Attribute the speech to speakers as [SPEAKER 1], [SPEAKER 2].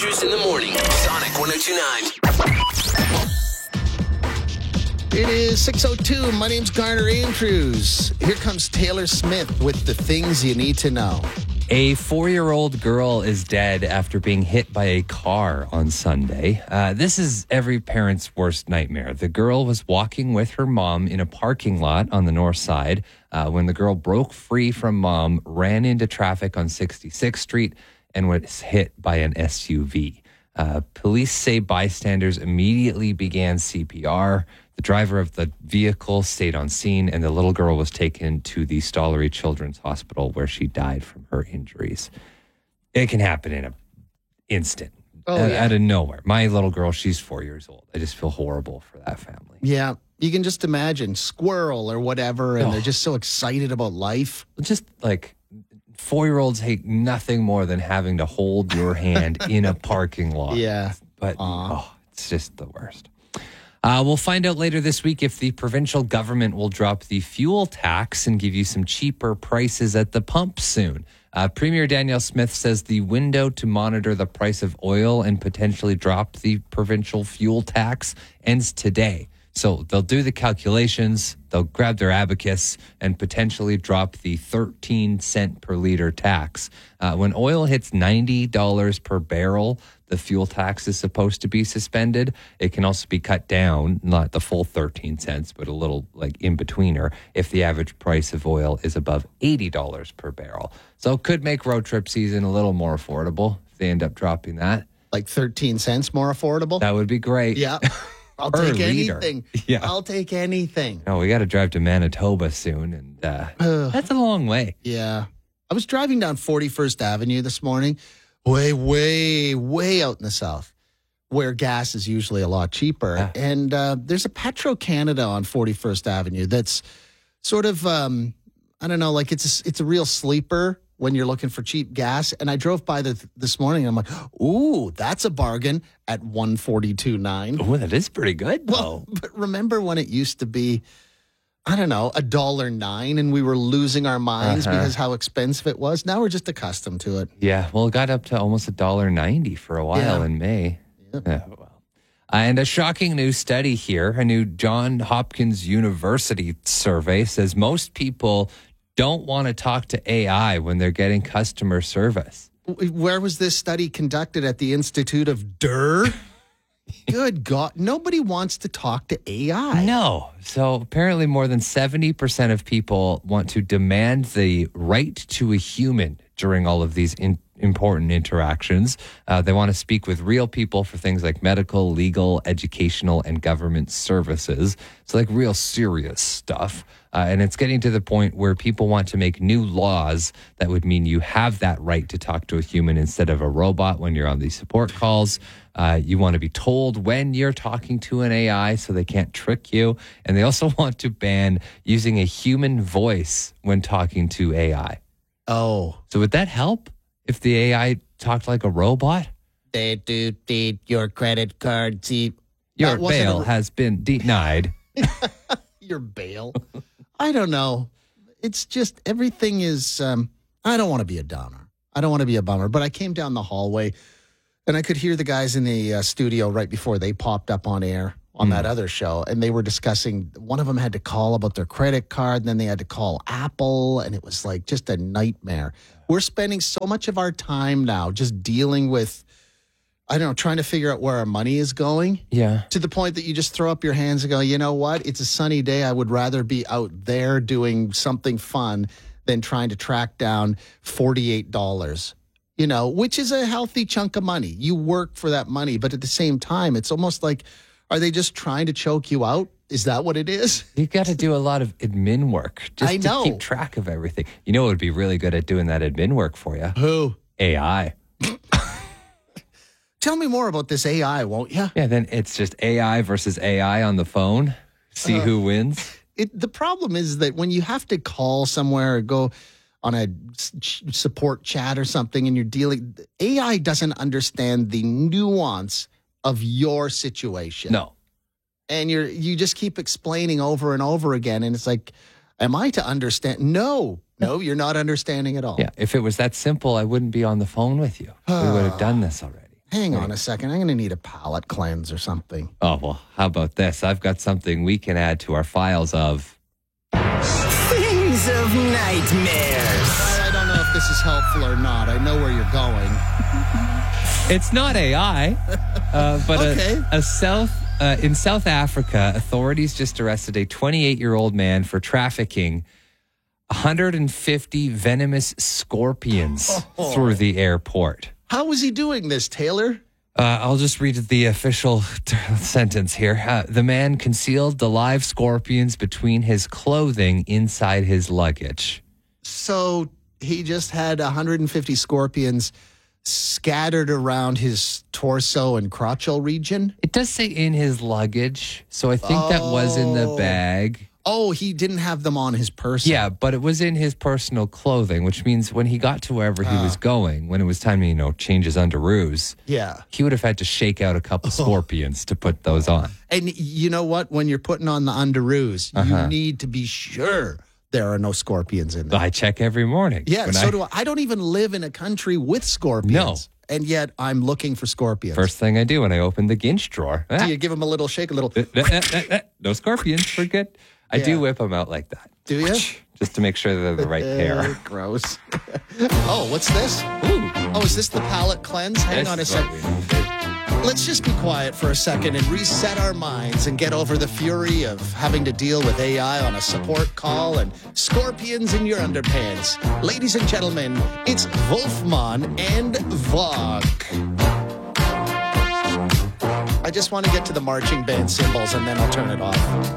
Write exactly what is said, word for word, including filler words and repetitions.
[SPEAKER 1] Andrews in the morning. Sonic one oh two point nine.
[SPEAKER 2] It is six oh two. My name's Garner Andrews. Here comes Taylor Smith with the things you need to know.
[SPEAKER 3] A four-year-old girl is dead after being hit by a car on Sunday. Uh, this is every parent's worst nightmare. The girl was walking with her mom in a parking lot on the north side uh, when the girl broke free from mom, ran into traffic on sixty-sixth Street, and was hit by an S U V. Uh, police say bystanders immediately began C P R. The driver of the vehicle stayed on scene, and the little girl was taken to the Stollery Children's Hospital, where she died from her injuries. It can happen in an instant,
[SPEAKER 2] Oh,
[SPEAKER 3] uh,
[SPEAKER 2] yeah.
[SPEAKER 3] out of nowhere. My little girl, she's four years old. I just feel horrible for that family.
[SPEAKER 2] Yeah, you can just imagine squirrel or whatever, and
[SPEAKER 3] Oh.
[SPEAKER 2] they're just so excited about life.
[SPEAKER 3] Just like four-year-olds hate nothing more than having to hold your hand in a parking lot.
[SPEAKER 2] Yeah.
[SPEAKER 3] But
[SPEAKER 2] Aw.
[SPEAKER 3] oh, it's just the worst. Uh, we'll find out later this week if the provincial government will drop the fuel tax and give you some cheaper prices at the pump soon. Uh, Premier Danielle Smith says the window to monitor the price of oil and potentially drop the provincial fuel tax ends today. So they'll do the calculations, they'll grab their abacus and potentially drop the thirteen cent per liter tax. Uh, when oil hits ninety dollars per barrel, the fuel tax is supposed to be suspended. It can also be cut down, not the full thirteen cents, but a little like in betweener if the average price of oil is above eighty dollars per barrel. So it could make road trip season a little more affordable if they end up dropping that.
[SPEAKER 2] Like thirteen cents more affordable?
[SPEAKER 3] That would be great.
[SPEAKER 2] Yeah. I'll
[SPEAKER 3] Per
[SPEAKER 2] take
[SPEAKER 3] liter.
[SPEAKER 2] anything.
[SPEAKER 3] Yeah.
[SPEAKER 2] I'll take anything.
[SPEAKER 3] No, we got to drive to Manitoba soon, and uh, that's a long way.
[SPEAKER 2] Yeah. I was driving down forty-first Avenue this morning, way, way, way out in the south, where gas is usually a lot cheaper.
[SPEAKER 3] Yeah.
[SPEAKER 2] And uh, there's a Petro-Canada on forty-first Avenue that's sort of, um, I don't know, like it's a, it's a real sleeper when you're looking for cheap gas. And I drove by the, this morning, and I'm like, ooh, that's a bargain at one forty-two nine.
[SPEAKER 3] Oh, that is pretty good,
[SPEAKER 2] Well,
[SPEAKER 3] though.
[SPEAKER 2] but remember when it used to be, I don't know, a dollar nine, and we were losing our minds
[SPEAKER 3] Uh-huh.
[SPEAKER 2] because how expensive it was? Now we're just accustomed to it.
[SPEAKER 3] Yeah, well, it got up to almost a dollar ninety for a while
[SPEAKER 2] Yeah.
[SPEAKER 3] in May.
[SPEAKER 2] Yep.
[SPEAKER 3] Yeah, well. And a shocking new study here, a new Johns Hopkins University survey says most people don't want to talk to A I when they're getting customer service.
[SPEAKER 2] Where was this study conducted? At the Institute of Durr? Good God. Nobody wants to talk to A I.
[SPEAKER 3] No. So apparently more than seventy percent of people want to demand the right to a human during all of these in, important interactions. Uh, they want to speak with real people for things like medical, legal, educational, and government services. So like real serious stuff. Uh, and it's getting to the point where people want to make new laws that would mean you have that right to talk to a human instead of a robot when you're on these support calls. Uh, you want to be told when you're talking to an A I so they can't trick you. And they also want to ban using a human voice when talking to A I.
[SPEAKER 2] Oh.
[SPEAKER 3] So would that help if the A I talked like a robot?
[SPEAKER 2] They do need your credit card. See,
[SPEAKER 3] Your
[SPEAKER 2] that wasn't
[SPEAKER 3] bail
[SPEAKER 2] a-
[SPEAKER 3] has been denied.
[SPEAKER 2] your bail. I don't know. It's just everything is, um, I don't want to be a downer. I don't want to be a bummer, but I came down the hallway and I could hear the guys in the uh, studio right before they popped up on air on that other show. And they were discussing, one of them had to call about their credit card, and then they had to call Apple. And it was like just a nightmare. We're spending so much of our time now just dealing with, I don't know, trying to figure out where our money is going.
[SPEAKER 3] Yeah.
[SPEAKER 2] To the point that you just throw up your hands and go, you know what? It's a sunny day. I would rather be out there doing something fun than trying to track down forty-eight dollars, you know, which is a healthy chunk of money. You work for that money. But at the same time, it's almost like, are they just trying to choke you out? Is that what it is?
[SPEAKER 3] You got to do a lot of admin work just
[SPEAKER 2] I
[SPEAKER 3] to
[SPEAKER 2] know.
[SPEAKER 3] keep track of everything. You know what would be really good at doing that admin work for you?
[SPEAKER 2] Who?
[SPEAKER 3] A I.
[SPEAKER 2] Tell me more about this A I, won't you?
[SPEAKER 3] Yeah, then it's just A I versus A I on the phone. See who wins.
[SPEAKER 2] It, the problem is that when you have to call somewhere or go on a s- support chat or something and you're dealing, A I doesn't understand the nuance of your situation.
[SPEAKER 3] No.
[SPEAKER 2] And you're, you just keep explaining over and over again. And it's like, am I to understand? No, no, you're not understanding at all.
[SPEAKER 3] Yeah, if it was that simple, I wouldn't be on the phone with you. We would have done this already.
[SPEAKER 2] Hang on a second. I'm going to need a palate cleanse or something.
[SPEAKER 3] Oh, well, how about this? I've got something we can add to our files of
[SPEAKER 4] Things of nightmares.
[SPEAKER 2] I don't know if this is helpful or not. I know where you're going.
[SPEAKER 3] It's not A I, uh, but
[SPEAKER 2] Okay.
[SPEAKER 3] a, a South uh, in South Africa, authorities just arrested a twenty-eight-year-old man for trafficking one hundred fifty venomous scorpions
[SPEAKER 2] Oh.
[SPEAKER 3] through the airport.
[SPEAKER 2] How was he doing this, Taylor?
[SPEAKER 3] Uh, I'll just read the official t- sentence here. Uh, the man concealed the live scorpions between his clothing inside his luggage.
[SPEAKER 2] So he just had one hundred fifty scorpions scattered around his torso and crotchal region.
[SPEAKER 3] It does say in his luggage, so I think that was in the
[SPEAKER 2] Oh.
[SPEAKER 3] bag.
[SPEAKER 2] Oh, he didn't have them on his person.
[SPEAKER 3] Yeah, but it was in his personal clothing, which means when he got to wherever he
[SPEAKER 2] Ah.
[SPEAKER 3] was going, when it was time to, you know, change his underoos,
[SPEAKER 2] Yeah.
[SPEAKER 3] he would have had to shake out a couple
[SPEAKER 2] Oh.
[SPEAKER 3] scorpions to put those on.
[SPEAKER 2] And you know what? When you're putting on the underoos,
[SPEAKER 3] Uh-huh.
[SPEAKER 2] you need to be sure there are no scorpions in there.
[SPEAKER 3] I check every morning.
[SPEAKER 2] Yeah,
[SPEAKER 3] When
[SPEAKER 2] so
[SPEAKER 3] I-
[SPEAKER 2] do I. I don't even live in a country with scorpions.
[SPEAKER 3] No.
[SPEAKER 2] And yet I'm looking for scorpions.
[SPEAKER 3] First thing I do when I open the Ginch drawer.
[SPEAKER 2] Do
[SPEAKER 3] Ah,
[SPEAKER 2] you give them a little shake, a little,
[SPEAKER 3] eh, eh, eh, eh, eh, no scorpions. We're good. I
[SPEAKER 2] Yeah.
[SPEAKER 3] do whip them out like that.
[SPEAKER 2] do you?
[SPEAKER 3] Just to make sure they're the right
[SPEAKER 2] Uh,
[SPEAKER 3] pair.
[SPEAKER 2] gross. Oh, what's this?
[SPEAKER 3] Ooh,
[SPEAKER 2] Oh, is this the palate cleanse? Hang
[SPEAKER 3] this
[SPEAKER 2] on a
[SPEAKER 3] is
[SPEAKER 2] sec.
[SPEAKER 3] what we need.
[SPEAKER 2] Let's just be quiet for a second and reset our minds and get over the fury of having to deal with A I on a support call and scorpions in your underpants. Ladies and gentlemen, it's Wolfman and Vog. I just want to get to the marching band symbols and then I'll turn it off.